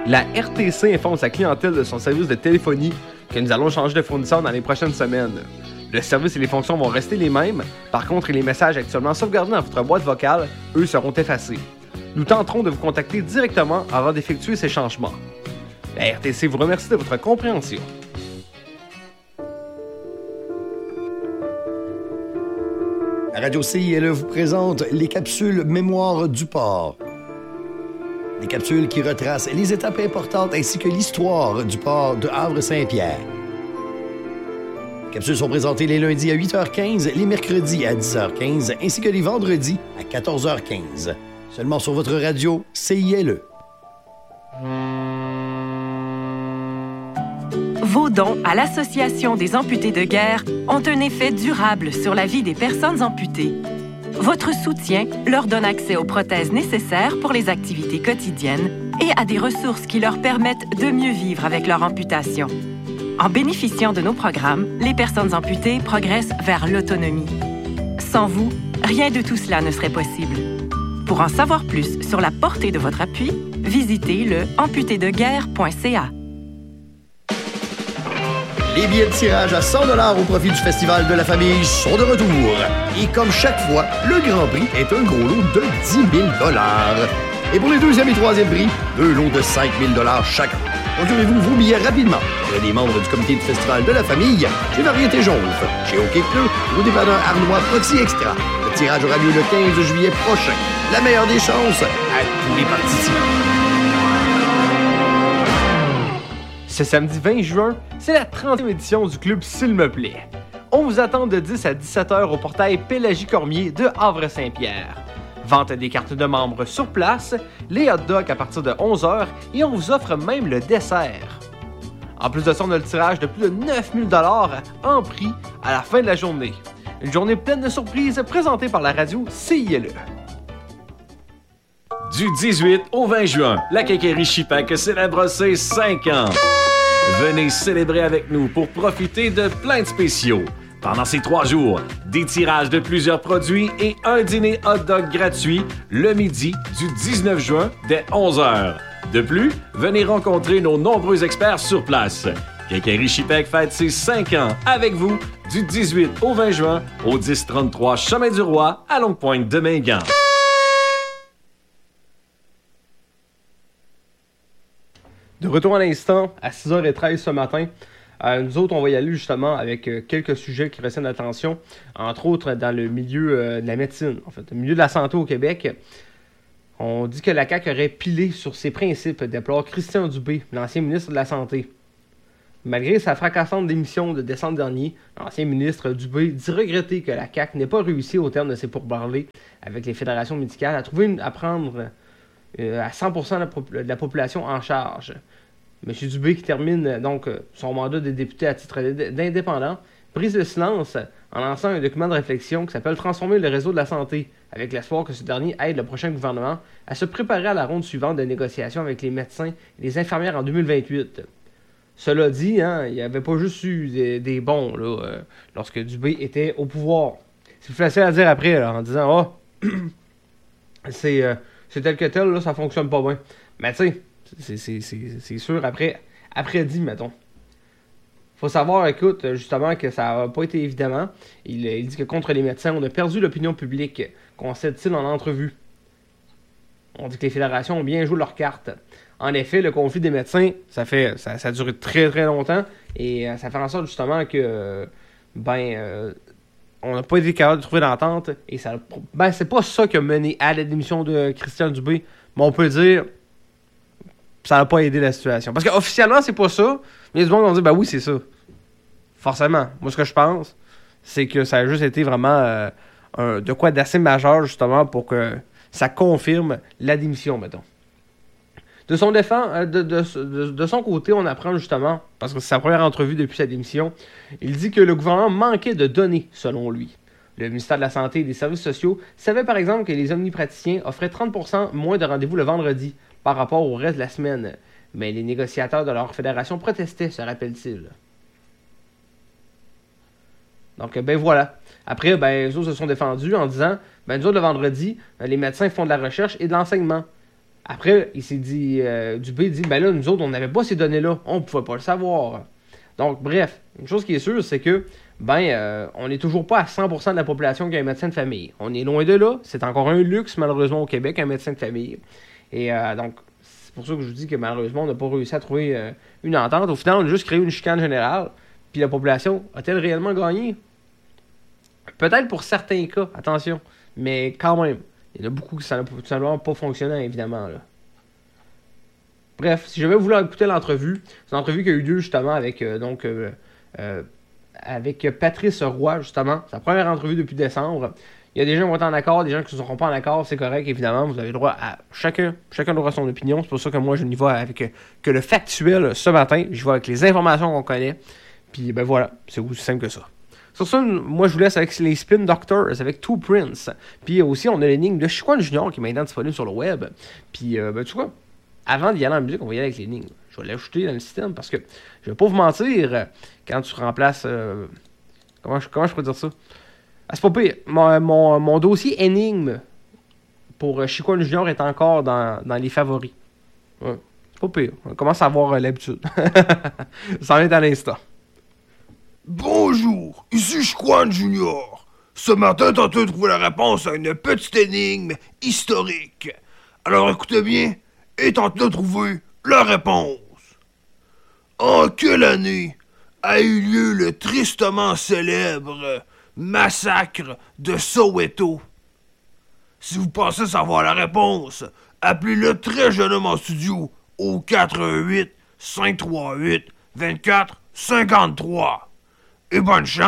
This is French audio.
La RTC informe sa clientèle de son service de téléphonie que nous allons changer de fournisseur dans les prochaines semaines. Le service et les fonctions vont rester les mêmes, par contre les messages actuellement sauvegardés dans votre boîte vocale, eux, seront effacés. Nous tenterons de vous contacter directement avant d'effectuer ces changements. La RTC vous remercie de votre compréhension. Radio CILE vous présente les capsules Mémoire du port. Des capsules qui retracent les étapes importantes ainsi que l'histoire du port de Havre-Saint-Pierre. Les capsules sont présentées les lundis à 8h15, les mercredis à 10h15 ainsi que les vendredis à 14h15. Seulement sur votre radio CILE. Vos dons à l'Association des amputés de guerre ont un effet durable sur la vie des personnes amputées. Votre soutien leur donne accès aux prothèses nécessaires pour les activités quotidiennes et à des ressources qui leur permettent de mieux vivre avec leur amputation. En bénéficiant de nos programmes, les personnes amputées progressent vers l'autonomie. Sans vous, rien de tout cela ne serait possible. Pour en savoir plus sur la portée de votre appui, visitez le amputédeguerre.ca. Les billets de tirage à 100 $ au profit du Festival de la Famille sont de retour. Et comme chaque fois, le Grand Prix est un gros lot de 10 000 $. Et pour les deuxième et troisième prix, 2 lots de 5 000 $ chacun. Procurez-vous vos billets rapidement. Il y a des membres du comité du Festival de la Famille, chez Variété Jonve, chez OK Pneu, au dépanneur Arnois, Proxy Extra. Le tirage aura lieu le 15 juillet prochain. La meilleure des chances à tous les participants. Ce samedi 20 juin, c'est la 30e édition du club S'il me plaît. On vous attend de 10 à 17h au portail Pélagie-Cormier de Havre-Saint-Pierre. Vente des cartes de membres sur place, les hot dogs à partir de 11h et on vous offre même le dessert. En plus de ça, on a le tirage de plus de 9 000 $ en prix à la fin de la journée. Une journée pleine de surprises présentée par la radio CILE. Du 18 au 20 juin, la Quincaillerie Chipac célèbre ses 5 ans. Venez célébrer avec nous pour profiter de plein de spéciaux. Pendant ces 3 jours, des tirages de plusieurs produits et un dîner hot dog gratuit le midi du 19 juin dès 11h. De plus, venez rencontrer nos nombreux experts sur place. Quincaillerie Chipac fête ses 5 ans avec vous du 18 au 20 juin au 1033 Chemin du Roi à Longue-Pointe de Mingan. De retour à l'instant, à 6h13 ce matin, nous autres, on va y aller justement avec quelques sujets qui retiennent l'attention, entre autres dans le milieu de la médecine, en fait, le milieu de la santé au Québec. On dit que la CAQ aurait pilé sur ses principes, déplore Christian Dubé, l'ancien ministre de la Santé. Malgré sa fracassante démission de décembre dernier, l'ancien ministre Dubé dit regretter que la CAQ n'ait pas réussi au terme de ses pourparlers avec les fédérations médicales à prendre à 100% de la population en charge. M. Dubé, qui termine donc son mandat de député à titre d'indépendant, brise le silence en lançant un document de réflexion qui s'appelle « Transformer le réseau de la santé », avec l'espoir que ce dernier aide le prochain gouvernement à se préparer à la ronde suivante de négociations avec les médecins et les infirmières en 2028. Cela dit, il n'y avait pas juste eu des bons là, lorsque Dubé était au pouvoir. C'est plus facile à dire après, là, en disant « Ah, c'est tel que tel, là, ça fonctionne pas bien. » Mais tu sais, c'est sûr, après dit, mettons. Faut savoir, écoute, justement, que ça n'a pas été évidemment. Il dit que contre les médecins, on a perdu l'opinion publique, concède-t-il en entrevue. On dit que les fédérations ont bien joué leurs cartes. En effet, le conflit des médecins, ça a duré très très longtemps, et ça fait en sorte justement que, on n'a pas été capable de trouver d'entente, et ça, c'est pas ça qui a mené à la démission de Christian Dubé, mais on peut dire ça n'a pas aidé la situation. Parce qu'officiellement, c'est pas ça, mais il y a du monde qui vont dire, oui, c'est ça. Forcément. Moi, ce que je pense, c'est que ça a juste été vraiment de quoi d'assez majeur, justement, pour que ça confirme la démission, mettons. De son côté, on apprend justement, parce que c'est sa première entrevue depuis sa démission, il dit que le gouvernement manquait de données, selon lui. Le ministère de la Santé et des Services sociaux savait par exemple que les omnipraticiens offraient 30% moins de rendez-vous le vendredi par rapport au reste de la semaine. Mais les négociateurs de leur fédération protestaient, se rappelle-t-il. Donc, voilà. Après, eux autres se sont défendus en disant, nous autres, le vendredi, les médecins font de la recherche et de l'enseignement. Après, il s'est dit, Dubé dit, ben là, nous autres, on n'avait pas ces données-là. On ne pouvait pas le savoir. Donc, bref, une chose qui est sûre, c'est que, on n'est toujours pas à 100% de la population qui a un médecin de famille. On est loin de là. C'est encore un luxe, malheureusement, au Québec, un médecin de famille. Et donc, c'est pour ça que je vous dis que, malheureusement, on n'a pas réussi à trouver une entente. Au final, on a juste créé une chicane générale. Puis la population a-t-elle réellement gagné? Peut-être pour certains cas, attention. Mais quand même, il y en a beaucoup qui ça n'a tout simplement pas fonctionné, évidemment. Là. Bref, si jamais vous voulez écouter l'entrevue, c'est une entrevue qui a eu lieu justement avec avec Patrice Roy, justement. C'est la première entrevue depuis décembre. Il y a des gens qui vont être en accord, des gens qui ne seront pas en accord, c'est correct, évidemment. Vous avez le droit à chacun aura son opinion. C'est pour ça que moi, je n'y vais avec que le factuel ce matin. Je vais avec les informations qu'on connaît. Puis ben voilà, c'est aussi simple que ça. Sur ça, moi, je vous laisse avec les Spin Doctors, avec Two Prince. Puis aussi, on a l'énigme de Chiquan Junior qui est maintenant disponible sur le web. Puis, tu vois, avant d'y aller en musique, on va y aller avec l'énigme. Je vais l'ajouter dans le système parce que, je vais pas vous mentir, quand tu remplaces... comment je pourrais dire ça? Ah, c'est pas pire. Mon dossier énigme pour Chiquan Junior est encore dans les favoris. Ouais, c'est pas pire. On commence à avoir l'habitude. Ça en est à l'instant. Bonjour, ici Chiquan Junior. Ce matin, tentez de trouver la réponse à une petite énigme historique. Alors écoutez bien et tentez de trouver la réponse. En quelle année a eu lieu le tristement célèbre massacre de Soweto? Si vous pensez savoir la réponse, appelez-le très jeunement en studio au 88 538 24 53. Et bonne chance!